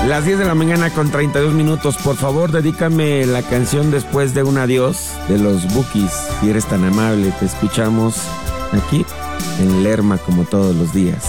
Las 10 de la mañana con 32 minutos. Por favor, dedícame la canción Después de un adiós de los Bukis. Si eres tan amable, te escuchamos aquí en Lerma como todos los días.